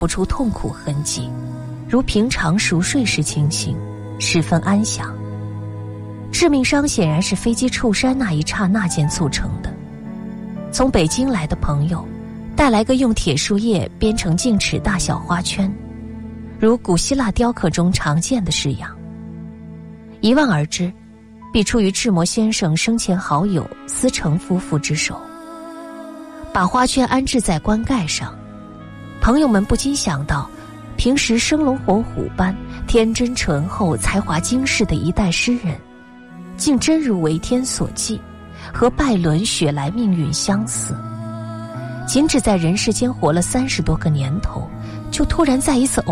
不出痛苦痕迹，如平常熟睡时情形，十分安详。致命伤显然是飞机触山那一刹那间促成的。从北京来的朋友带来个用铁树叶编成净尺大小花圈，如古希腊雕刻中常见的式样。一望而知，必出于志摩先生生前好友思成夫妇之手。把花圈安置在棺盖上，朋友们不禁想到，平时生龙活虎般天真醇厚、才华惊世的一代诗人，竟真如为天所寄，和拜伦、雪莱命运相似。仅只在人世间活了30多个年头，就突然在一次